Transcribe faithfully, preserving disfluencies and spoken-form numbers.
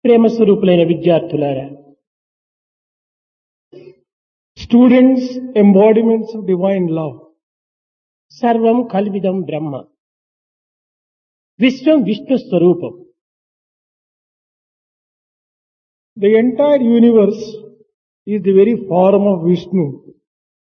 ప్రేమ స్వరూపులైన విద్యార్థులారా, Students, embodiments of divine love. సర్వం కల్విదం బ్రహ్మ, విశ్వం విష్ణు స్వరూపం. The entire universe is the very form of Vishnu.